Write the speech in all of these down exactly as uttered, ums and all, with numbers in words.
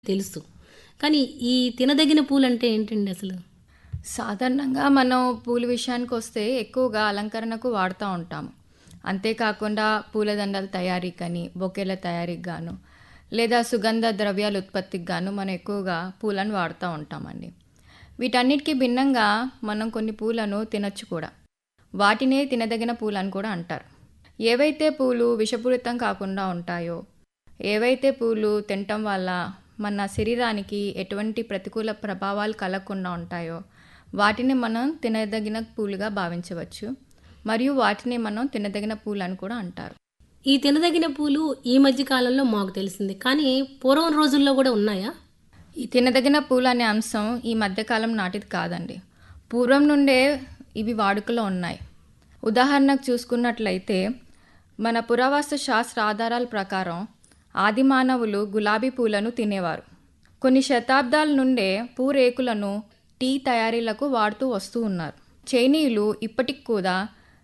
తెలుసు. కానీ ఈ తినదగిన పూలంటే ఏంటండి అసలు? సాధారణంగా మనం పూల విషయానికొస్తే ఎక్కువగా అలంకరణకు వాడుతూ ఉంటాము. అంతేకాకుండా పూలదండల తయారీకని, బొకేల తయారీకి గాను, లేదా సుగంధ ద్రవ్యాల ఉత్పత్తికి గాను మనం ఎక్కువగా పూలను వాడుతూ ఉంటామండి. వీటన్నిటికీ భిన్నంగా మనం కొన్ని పూలను తినొచ్చు కూడా. వాటినే తినదగిన పూలని కూడా అంటారు. ఏవైతే పూలు విషపూరితం కాకుండా ఉంటాయో, ఏవైతే పూలు తినటం వల్ల మన శరీరానికి ఎటువంటి ప్రతికూల ప్రభావాలు కలగకుండా ఉంటాయో వాటిని మనం తినదగిన పూలుగా భావించవచ్చు. మరియు వాటిని మనం తినదగిన పూలు అని కూడా అంటారు. ఈ తినదగిన పూలు ఈ మధ్య కాలంలో మాకు తెలిసింది. కానీ పూర్వం రోజుల్లో కూడా ఉన్నాయా? ఈ తినదగిన పూలు అనే అంశం ఈ మధ్యకాలం నాటిది కాదండి. పూర్వం నుండే ఇవి వాడుకలో ఉన్నాయి. ఉదాహరణకు చూసుకున్నట్లయితే మన పురావస్తు శాస్త్ర ఆధారాల ప్రకారం ఆది మానవులు గులాబీ పూలను తినేవారు. కొన్ని శతాబ్దాల నుండే పూరేకులను టీ తయారీలకు వాడుతూ వస్తూ ఉన్నారు. చైనీయులు ఇప్పటికి కూడా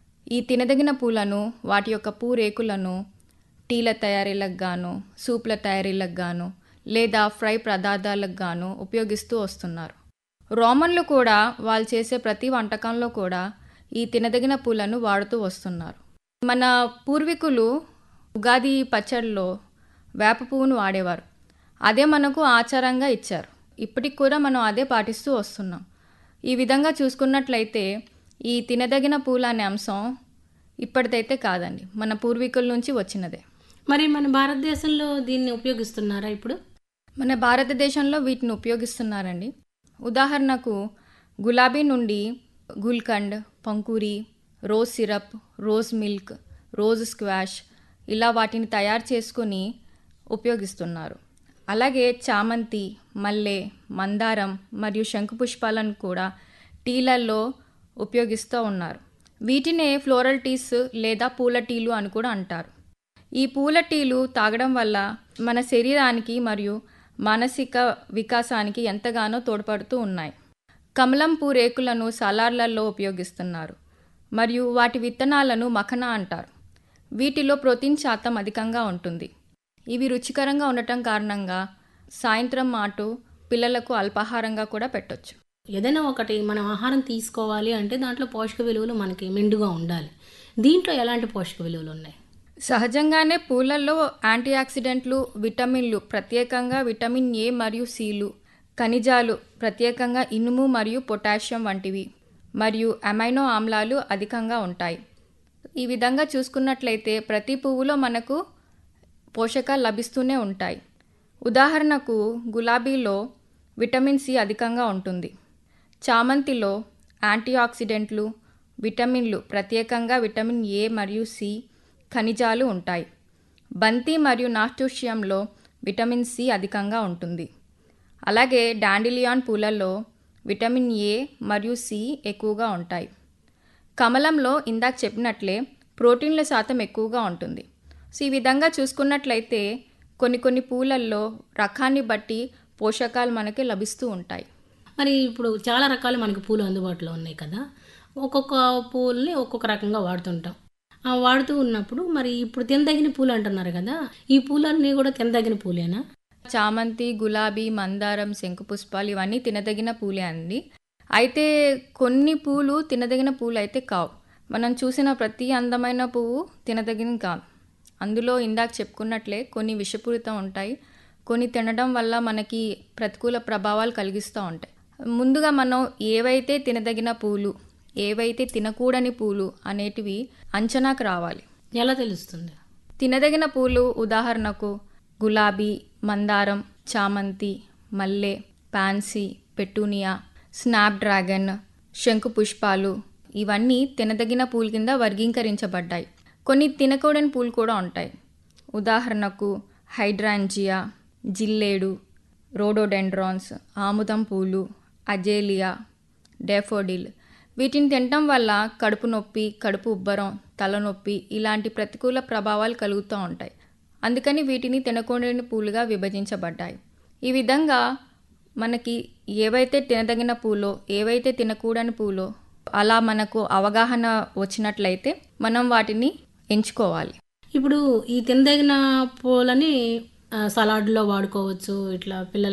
ఈ తినదగిన పూలను వాటి యొక్క పూరేకులను టీల తయారీలకు గాను, సూప్ల తయారీలకు గాను, లేదా ఫ్రై పదార్థాలకు గాను ఉపయోగిస్తూ వస్తున్నారు. రోమన్లు కూడా వాళ్ళు చేసే ప్రతి వంటకంలో కూడా ఈ తినదగిన పూలను వాడుతూ వస్తున్నారు. మన పూర్వీకులు ఉగాది పచ్చడిలో వేప పువ్వును వాడేవారు. అదే మనకు ఆచారంగా ఇచ్చారు. ఇప్పటికి కూడా మనం అదే పాటిస్తూ వస్తున్నాం. ఈ విధంగా చూసుకున్నట్లయితే ఈ తినదగిన పూలు అనే అంశం ఇప్పటిదైతే కాదండి, మన పూర్వీకుల నుంచి వచ్చినదే. మరి మన భారతదేశంలో దీన్ని ఉపయోగిస్తున్నారా ఇప్పుడు? మన భారతదేశంలో వీటిని ఉపయోగిస్తున్నారండి. ఉదాహరణకు గులాబీ నుండి gulkand, పంకూరి, rose syrup, rose milk, rose squash ఇలా వాటిని తయారు చేసుకొని ఉపయోగిస్తున్నారు. అలాగే చామంతి, మల్లె, మందారం మరియు శంఖుపుష్పాలను కూడా టీలల్లో ఉపయోగిస్తూ ఉన్నారు. వీటినే ఫ్లోరల్ టీస్ లేదా పూల టీలు అని కూడా అంటారు. ఈ పూల టీలు తాగడం వల్ల మన శరీరానికి మరియు మానసిక వికాసానికి ఎంతగానో తోడ్పడుతూ ఉన్నాయి. కమలం పూ రేకులను సలాడ్లలో ఉపయోగిస్తున్నారు మరియు వాటి విత్తనాలను మఖనా అంటారు. వీటిలో ప్రోటీన్ శాతం అధికంగా ఉంటుంది. ఇవి రుచికరంగా ఉండటం కారణంగా సాయంత్రం మాటు పిల్లలకు అల్పాహారంగా కూడా పెట్టొచ్చు. ఏదైనా ఒకటి మనం ఆహారం తీసుకోవాలి అంటే దాంట్లో పోషక విలువలు మనకి మెండుగా ఉండాలి. దీంట్లో ఎలాంటి పోషక విలువలు ఉన్నాయి? సహజంగానే పూలల్లో యాంటీ ఆక్సిడెంట్లు, విటమిన్లు, ప్రత్యేకంగా విటమిన్ ఏ మరియు సిలు, ఖనిజాలు, ప్రత్యేకంగా ఇనుము మరియు పొటాషియం వంటివి మరియు అమైనో ఆమ్లాలు అధికంగా ఉంటాయి. ఈ విధంగా చూసుకున్నట్లయితే ప్రతి పువ్వులో మనకు పోషకాలు లభిస్తూనే ఉంటాయి. ఉదాహరణకు గులాబీలో విటమిన్ సి అధికంగా ఉంటుంది. చామంతిలో యాంటీ ఆక్సిడెంట్లు, విటమిన్లు, ప్రత్యేకంగా విటమిన్ ఏ మరియు సి, ఖనిజాలు ఉంటాయి. బంతి మరియు నాస్టూషియంలో విటమిన్ సి అధికంగా ఉంటుంది. అలాగే డాండిలియాన్ పూలలో విటమిన్ ఏ మరియు సి ఎక్కువగా ఉంటాయి. కమలంలో ఇందాక చెప్పినట్లే ప్రోటీన్ల శాతం ఎక్కువగా ఉంటుంది. సో ఈ విధంగా చూసుకున్నట్లయితే కొన్ని కొన్ని పూలల్లో రకాన్ని బట్టి పోషకాలు మనకి లభిస్తూ ఉంటాయి. మరి ఇప్పుడు చాలా రకాలు మనకి పూలు అందుబాటులో ఉన్నాయి కదా. ఒక్కొక్క పూలని ఒక్కొక్క రకంగా వాడుతుంటాం. ఆ వాడుతూ ఉన్నప్పుడు మరి ఇప్పుడు తినదగిన పూలు అంటున్నారు కదా, ఈ పూలన్నీ కూడా తినదగిన పూలేనా? చామంతి, గులాబీ, మందారం, శంఖుపుష్పాలు ఇవన్నీ తినదగిన పూలే అండి. అయితే కొన్ని పూలు తినదగిన పూలు అయితే కావు. మనం చూసిన ప్రతి అందమైన పువ్వు తినదగినది కాదు. అందులో ఇందాక చెప్పుకున్నట్లే కొన్ని విషపూరితం ఉంటాయి, కొన్ని తినడం వల్ల మనకి ప్రతికూల ప్రభావాలు కలిగిస్తూ ఉంటాయి. ముందుగా మనం ఏవైతే తినదగిన పూలు, ఏవైతే తినకూడని పూలు అనేటివి అంచనాకు రావాలి. ఎలా తెలుస్తుంది? తినదగిన పూలు ఉదాహరణకు గులాబీ, మందారం, చామంతి, మల్లె, పాన్సీ, పెటూనియా, స్నాప్ డ్రాగన్, శంఖుపుష్పాలు ఇవన్నీ తినదగిన పూల కింద వర్గీకరించబడ్డాయి. కొన్ని తినకూడని పూలు కూడా ఉంటాయి. ఉదాహరణకు హైడ్రాంజియా, జిల్లేడు, రోడోడెండ్రాన్స్, ఆముదం పూలు, అజేలియా, డేఫోడిల్. వీటిని తినటం వల్ల కడుపు నొప్పి, కడుపు ఉబ్బరం, తలనొప్పి ఇలాంటి ప్రతికూల ప్రభావాలు కలుగుతూ ఉంటాయి. అందుకని వీటిని తినకూడని పూలుగా విభజించబడ్డాయి. ఈ విధంగా మనకి ఏవైతే తినదగిన పూలో, ఏవైతే తినకూడని పూలో అలా మనకు అవగాహన వచ్చినట్లయితే మనం వాటిని ఎంచుకోవాలి. ఇప్పుడు ఈ తినదగిన పూలని సలాడ్లో వాడుకోవచ్చు. ఇట్లా పిల్లలు